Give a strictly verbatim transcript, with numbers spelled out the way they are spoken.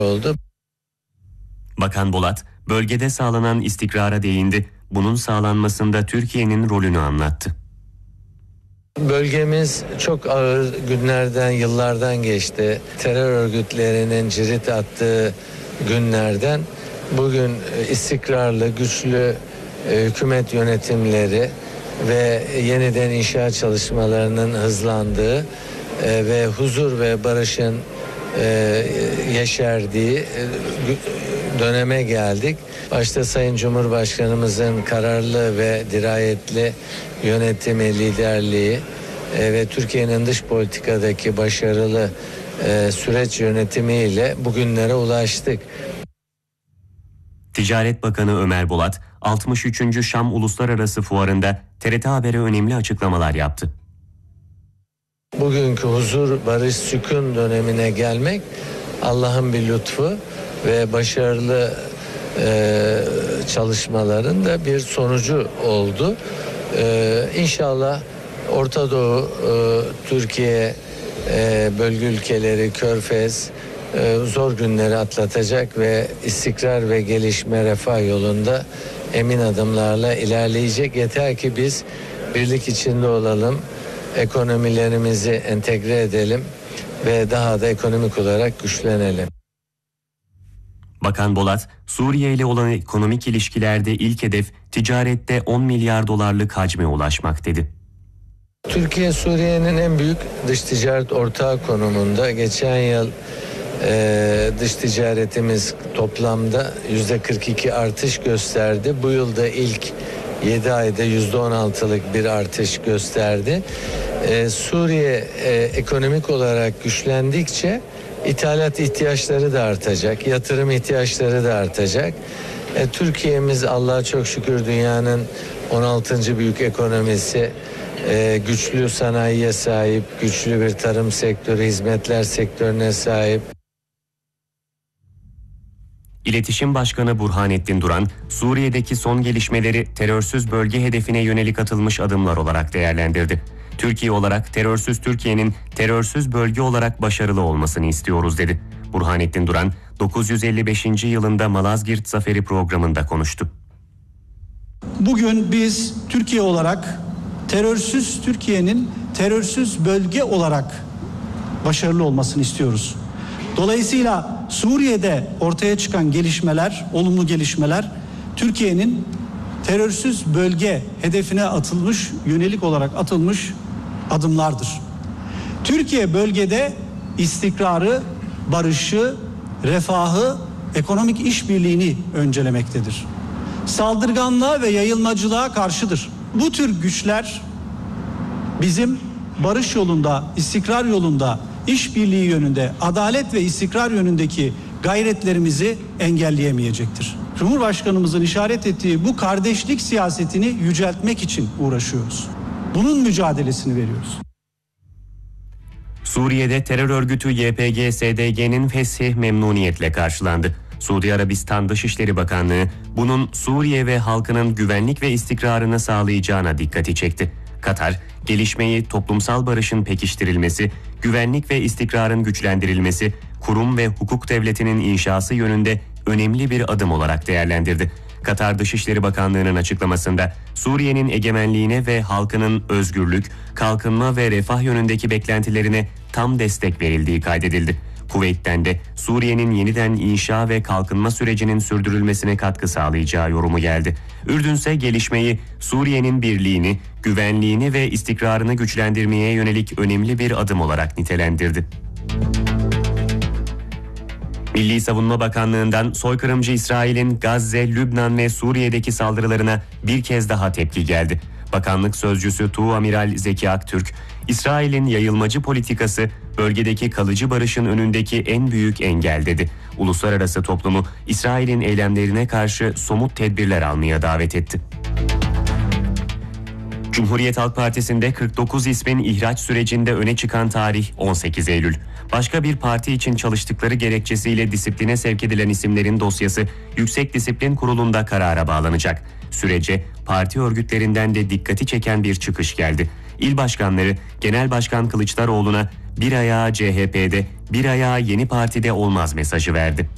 oldu. Bakan Bolat, bölgede sağlanan istikrara değindi. Bunun sağlanmasında Türkiye'nin rolünü anlattı. Bölgemiz çok ağır günlerden, yıllardan geçti. Terör örgütlerinin cirit attığı günlerden bugün istikrarlı, güçlü e, hükümet yönetimleri ve yeniden inşaat çalışmalarının hızlandığı e, ve huzur ve barışın e, yeşerdiği e, döneme geldik. Başta Sayın Cumhurbaşkanımızın kararlı ve dirayetli yönetimi, liderliği e, ve Türkiye'nin dış politikadaki başarılı e, süreç yönetimiyle bugünlere ulaştık. Ticaret Bakanı Ömer Bolat, altmış üçüncü Şam Uluslararası Fuarı'nda T R T Haber'e önemli açıklamalar yaptı. Bugünkü huzur, barış, sükun dönemine gelmek Allah'ın bir lütfu ve başarılı e, çalışmaların da bir sonucu oldu. E, İnşallah Orta Doğu, e, Türkiye, e, bölge ülkeleri, Körfez e, zor günleri atlatacak ve istikrar ve gelişme, refah yolunda emin adımlarla ilerleyecek. Yeter ki biz birlik içinde olalım, ekonomilerimizi entegre edelim ve daha da ekonomik olarak güçlenelim. Bakan Bolat, Suriye ile olan ekonomik ilişkilerde ilk hedef ticarette on milyar dolarlık hacme ulaşmak dedi. Türkiye Suriye'nin en büyük dış ticaret ortağı konumunda. Geçen yıl e, dış ticaretimiz toplamda yüzde kırk iki artış gösterdi. Bu yılda ilk yedi ayda yüzde on altılık bir artış gösterdi. E, Suriye e, ekonomik olarak güçlendikçe ithalat ihtiyaçları da artacak, yatırım ihtiyaçları da artacak. E, Türkiye'miz Allah'a çok şükür dünyanın on altıncı büyük ekonomisi, e, güçlü sanayiye sahip, güçlü bir tarım sektörü, hizmetler sektörüne sahip. İletişim Başkanı Burhanettin Duran, Suriye'deki son gelişmeleri terörsüz bölge hedefine yönelik atılmış adımlar olarak değerlendirdi. Türkiye olarak terörsüz Türkiye'nin terörsüz bölge olarak başarılı olmasını istiyoruz dedi. Burhanettin Duran, dokuz yüz elli beşinci yılında Malazgirt Zaferi programında konuştu. Bugün biz Türkiye olarak terörsüz Türkiye'nin terörsüz bölge olarak başarılı olmasını istiyoruz. Dolayısıyla Suriye'de ortaya çıkan gelişmeler, olumlu gelişmeler Türkiye'nin terörsüz bölge hedefine atılmış, yönelik olarak atılmış adımlardır. Türkiye bölgede istikrarı, barışı, refahı, ekonomik işbirliğini öncelemektedir. Saldırganlığa ve yayılmacılığa karşıdır. Bu tür güçler bizim barış yolunda, istikrar yolunda, işbirliği yönünde, adalet ve istikrar yönündeki gayretlerimizi engelleyemeyecektir. Cumhurbaşkanımızın işaret ettiği bu kardeşlik siyasetini yüceltmek için uğraşıyoruz. Bunun mücadelesini veriyoruz. Suriye'de terör örgütü Y P G S D G'nin feshi memnuniyetle karşılandı. Suudi Arabistan Dışişleri Bakanlığı bunun Suriye ve halkının güvenlik ve istikrarını sağlayacağına dikkati çekti. Katar, gelişmeyi toplumsal barışın pekiştirilmesi, güvenlik ve istikrarın güçlendirilmesi, kurum ve hukuk devletinin inşası yönünde önemli bir adım olarak değerlendirdi. Katar Dışişleri Bakanlığı'nın açıklamasında Suriye'nin egemenliğine ve halkının özgürlük, kalkınma ve refah yönündeki beklentilerine tam destek verildiği kaydedildi. Kuveyt'ten de Suriye'nin yeniden inşa ve kalkınma sürecinin sürdürülmesine katkı sağlayacağı yorumu geldi. Ürdün ise gelişmeyi Suriye'nin birliğini, güvenliğini ve istikrarını güçlendirmeye yönelik önemli bir adım olarak nitelendirdi. Milli Savunma Bakanlığı'ndan soykırımcı İsrail'in Gazze, Lübnan ve Suriye'deki saldırılarına bir kez daha tepki geldi. Bakanlık sözcüsü Tuğamiral Zeki Aktürk, İsrail'in yayılmacı politikası bölgedeki kalıcı barışın önündeki en büyük engel dedi. Uluslararası toplumu İsrail'in eylemlerine karşı somut tedbirler almaya davet etti. Cumhuriyet Halk Partisi'nde kırk dokuz ismin ihraç sürecinde öne çıkan tarih on sekiz Eylül. Başka bir parti için çalıştıkları gerekçesiyle disipline sevk edilen isimlerin dosyası Yüksek Disiplin Kurulu'nda karara bağlanacak. Sürece parti örgütlerinden de dikkati çeken bir çıkış geldi. İl başkanları Genel Başkan Kılıçdaroğlu'na bir ayağı C H P'de, bir ayağı Yeni Parti'de olmaz mesajı verdi.